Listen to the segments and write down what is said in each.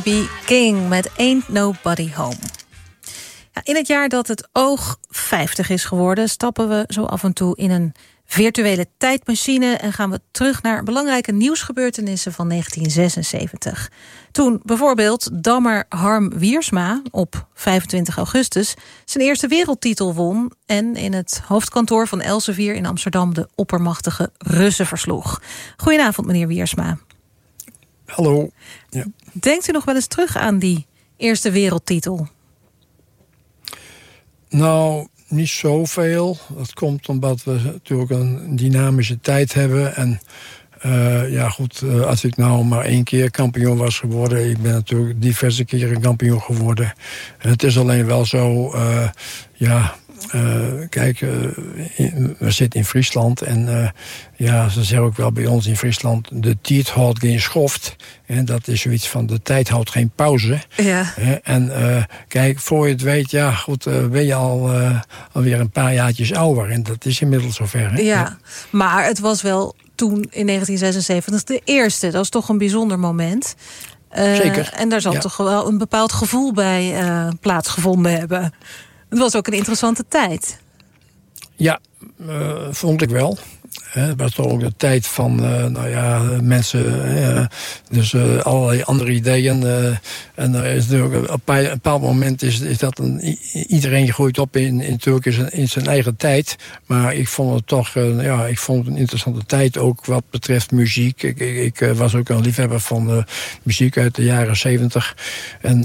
B. King met Ain't Nobody Home. Ja, in het jaar dat het oog 50 is geworden, stappen we zo af en toe in een virtuele tijdmachine en gaan we terug naar belangrijke nieuwsgebeurtenissen van 1976. Toen bijvoorbeeld dammer Harm Wiersma op 25 augustus zijn eerste wereldtitel won en in het hoofdkantoor van Elsevier in Amsterdam de oppermachtige Russen versloeg. Goedenavond, meneer Wiersma. Hallo. Ja. Denkt u nog wel eens terug aan die eerste wereldtitel? Nou, niet zoveel. Dat komt omdat we natuurlijk een dynamische tijd hebben. En als ik nou maar 1 keer kampioen was geworden... ik ben natuurlijk diverse keren kampioen geworden. Het is alleen wel zo... we zitten in Friesland en ze zeggen ook wel bij ons in Friesland... de tijd houdt geen schoft. En dat is zoiets van de tijd houdt geen pauze. Ja. En voor je het weet, ben je alweer een paar jaartjes ouder. En dat is inmiddels zover. Hè? Ja, maar het was wel toen in 1976 de eerste. Dat is toch een bijzonder moment. Zeker. En daar zal toch wel een bepaald gevoel bij plaatsgevonden hebben. Het was ook een interessante tijd. Ja, vond ik wel. Het was toch ook de tijd van mensen, allerlei andere ideeën. En er is natuurlijk op een bepaald moment is dat iedereen groeit op in zijn eigen tijd. Maar ik vond het toch, ik vond het een interessante tijd ook wat betreft muziek. Ik was ook een liefhebber van muziek uit de jaren 70. En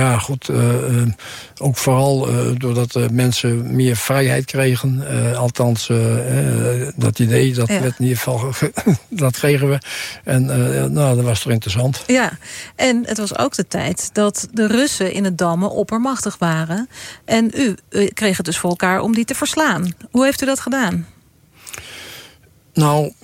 ook vooral doordat mensen meer vrijheid kregen. Althans, dat idee, dat werd in ieder geval, dat kregen we. En dat was toch interessant. Ja, en het was ook de tijd dat de Russen in het dammen oppermachtig waren. En u kreeg het dus voor elkaar om die te verslaan. Hoe heeft u dat gedaan? Nou,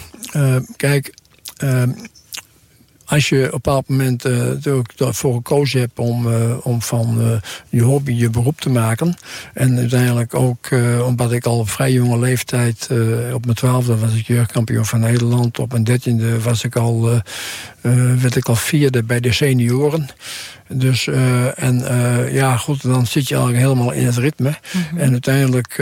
als je op een bepaald moment ervoor gekozen hebt om van je hobby je beroep te maken. En uiteindelijk ook, omdat ik al op vrij jonge leeftijd, op mijn 12e was ik jeugdkampioen van Nederland. Op mijn 13e werd ik al 4e bij de senioren. Dus, dan zit je eigenlijk helemaal in het ritme. Mm-hmm. En uiteindelijk,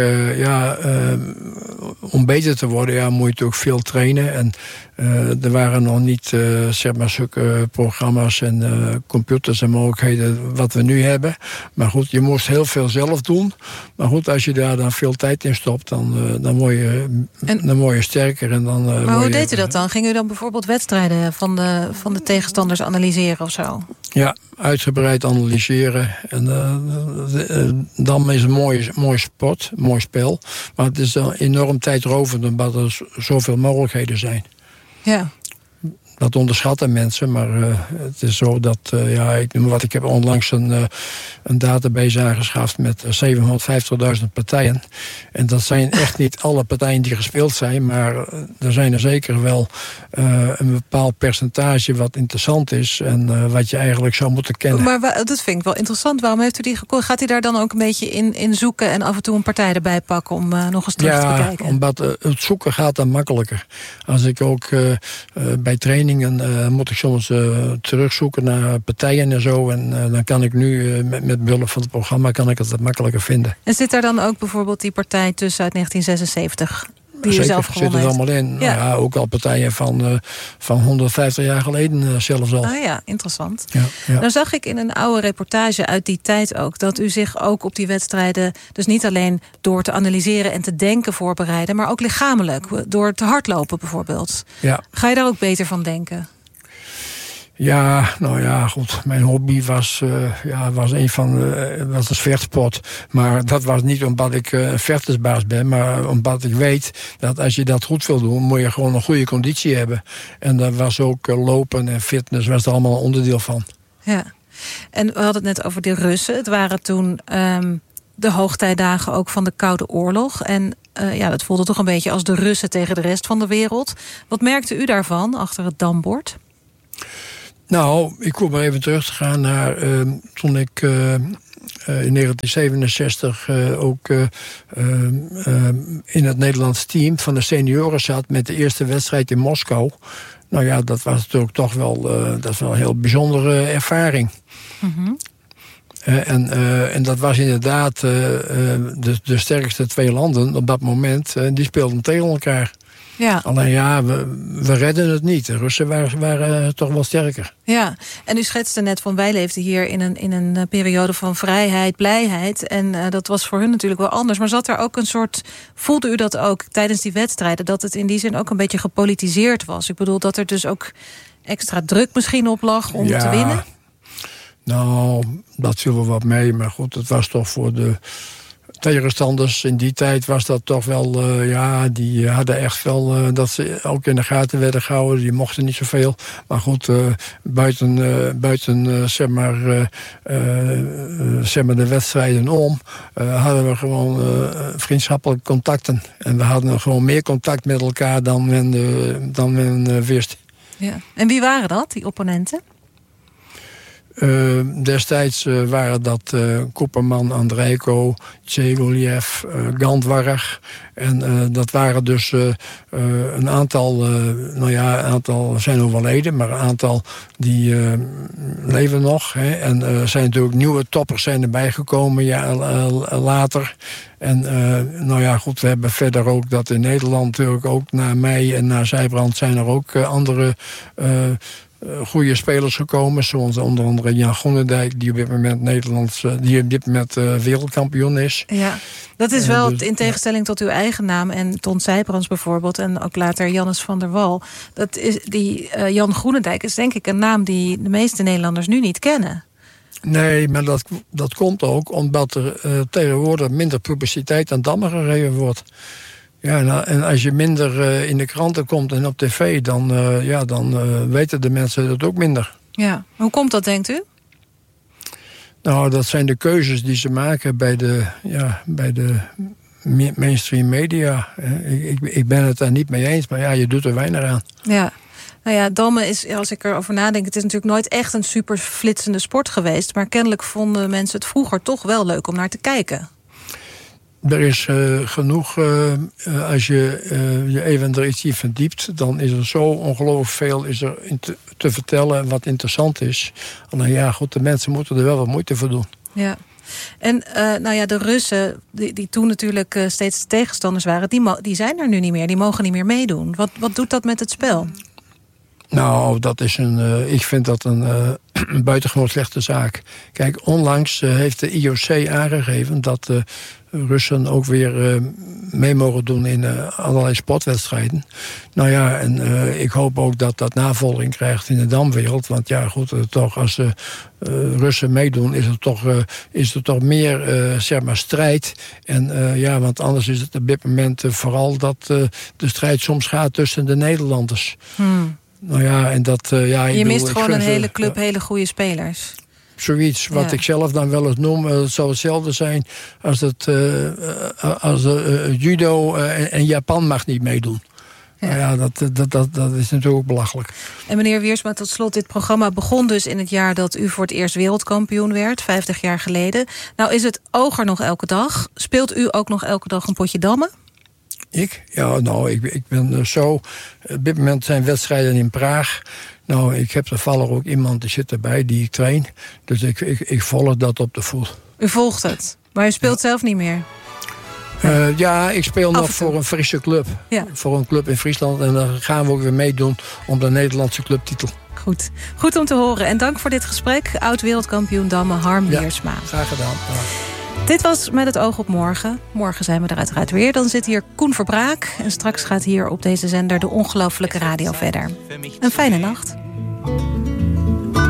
om beter te worden, moet je natuurlijk veel trainen. En er waren nog niet, zulke programma's en computers en mogelijkheden wat we nu hebben. Maar goed, je moest heel veel zelf doen. Maar goed, als je daar dan veel tijd in stopt, dan word je sterker. En dan, maar hoe deed u dat dan? Ging u dan bijvoorbeeld wedstrijden van de tegenstanders analyseren of zo? Ja, uitgebreid analyseren. En dan is een mooi sport, mooi spel. Maar het is enorm tijdrovend omdat er zoveel mogelijkheden zijn. Ja. Dat onderschatten mensen, maar het is zo dat... ik heb onlangs een database aangeschaft met 750.000 partijen. En dat zijn echt niet alle partijen die gespeeld zijn, maar er zijn er zeker wel een bepaald percentage wat interessant is en wat je eigenlijk zou moeten kennen. Maar dat vind ik wel interessant. Waarom heeft u die gekozen? Gaat u daar dan ook een beetje in zoeken en af en toe een partij erbij pakken om nog eens terug te bekijken? Ja, omdat het zoeken gaat dan makkelijker. Als ik ook bij trainingen moet ik soms terugzoeken naar partijen en zo. En dan kan ik nu met behulp van het programma kan ik het wat makkelijker vinden. En zit daar dan ook bijvoorbeeld die partij tussen uit 1976? Die Zeker, zelf gewonnen zit er allemaal in. Ja. Nou ook al partijen van 150 jaar geleden zelfs al. Ah ja, interessant. Ja. Nou zag ik in een oude reportage uit die tijd ook dat u zich ook op die wedstrijden dus niet alleen door te analyseren en te denken voorbereiden, maar ook lichamelijk, door te hardlopen bijvoorbeeld. Ja. Ga je daar ook beter van denken? Ja, goed. Mijn hobby was was een vechtsport. Maar dat was niet omdat ik een vechtersbaas ben, maar omdat ik weet dat als je dat goed wil doen, moet je gewoon een goede conditie hebben. En daar was ook lopen en fitness was er allemaal een onderdeel van. Ja. En we hadden het net over de Russen. Het waren toen de hoogtijdagen ook van de Koude Oorlog. En dat voelde toch een beetje als de Russen tegen de rest van de wereld. Wat merkte u daarvan achter het dambord? Nou, ik kom maar even terug te gaan naar toen ik in 1967 ook in het Nederlands team van de senioren zat met de eerste wedstrijd in Moskou. Nou ja, dat was natuurlijk toch wel, dat is wel een heel bijzondere ervaring. Mm-hmm. En dat was inderdaad de sterkste 2 landen op dat moment. Die speelden tegen elkaar. Ja. Alleen ja, we redden het niet. De Russen waren toch wel sterker. Ja, en u schetste net van wij leefden hier in een periode van vrijheid, blijheid. En dat was voor hun natuurlijk wel anders. Maar zat er ook een soort, voelde u dat ook tijdens die wedstrijden, dat het in die zin ook een beetje gepolitiseerd was? Ik bedoel dat er dus ook extra druk misschien op lag om te winnen? Nou, dat viel wel wat mee. Maar goed, het was toch voor de tegenstanders in die tijd was dat toch wel, die hadden echt wel dat ze ook in de gaten werden gehouden. Die mochten niet zoveel. Maar goed, buiten zeg maar de wedstrijden om, hadden we gewoon vriendschappelijke contacten. En we hadden gewoon meer contact met elkaar dan men wist. Ja. En wie waren dat, die opponenten? Destijds waren dat Koeperman, Andrejko, Tjegoljev, Gandvarg. En dat waren dus een aantal, een aantal zijn overleden, maar een aantal die leven nog. Hè. En er zijn natuurlijk nieuwe toppers zijn erbij gekomen later. En we hebben verder ook dat in Nederland natuurlijk ook na mij en na Sijbrand zijn er ook andere goede spelers gekomen, zoals onder andere Jan Groenendijk, die op dit moment wereldkampioen is. Ja, dat is wel in tegenstelling tot uw eigen naam en Ton Sijbrands bijvoorbeeld en ook later Jannes van der Wal. Jan Groenendijk is denk ik een naam die de meeste Nederlanders nu niet kennen. Nee, maar dat komt ook omdat er tegenwoordig minder publiciteit aan dammen gegeven wordt. Ja, en als je minder in de kranten komt en op tv, dan weten de mensen dat ook minder. Ja, hoe komt dat, denkt u? Nou, dat zijn de keuzes die ze maken bij de mainstream media. Ik ben het daar niet mee eens, maar je doet er weinig aan. Ja. Nou ja, dammen is, als ik erover nadenk, het is natuurlijk nooit echt een super flitsende sport geweest. Maar kennelijk vonden mensen het vroeger toch wel leuk om naar te kijken. Er is genoeg, als je even er iets in verdiept, dan is er zo ongelooflijk veel is er te vertellen wat interessant is. Alleen de mensen moeten er wel wat moeite voor doen. Ja. En de Russen, die toen natuurlijk steeds tegenstanders waren, die zijn er nu niet meer. Die mogen niet meer meedoen. Wat doet dat met het spel? Nou, ik vind dat een buitengewoon slechte zaak. Kijk, onlangs heeft de IOC aangegeven dat de Russen ook weer mee mogen doen in allerlei sportwedstrijden. Nou ja, en ik hoop ook dat dat navolging krijgt in de damwereld. Want toch als de Russen meedoen is er toch meer strijd. En want anders is het op dit moment vooral dat de strijd soms gaat tussen de Nederlanders. Nou ja, en dat je mist gewoon een hele club hele goede spelers. Zoiets, wat ik zelf dan wel eens noem, het zou hetzelfde zijn als judo en Japan mag niet meedoen. Ja. Nou dat is natuurlijk ook belachelijk. En meneer Wiersma, tot slot, dit programma begon dus in het jaar dat u voor het eerst wereldkampioen werd, 50 jaar geleden. Nou is het oog er nog elke dag. Speelt u ook nog elke dag een potje dammen? Ik? Ja, nou, ik ben zo. Op dit moment zijn wedstrijden in Praag. Nou, ik heb toevallig ook iemand die zit erbij die ik train. Dus ik volg dat op de voet. U volgt het, maar u speelt zelf niet meer? Ik speel nog voor een Friese club. Ja. Voor een club in Friesland. En dan gaan we ook weer meedoen om de Nederlandse clubtitel. Goed om te horen. En dank voor dit gesprek. Oud-wereldkampioen dammen Harm Wiersma. Graag gedaan. Ja. Dit was Met het oog op morgen. Morgen zijn we er uiteraard weer. Dan zit hier Koen Verbraak. En straks gaat hier op deze zender de Ongelooflijke Radio verder. Een fijne nacht.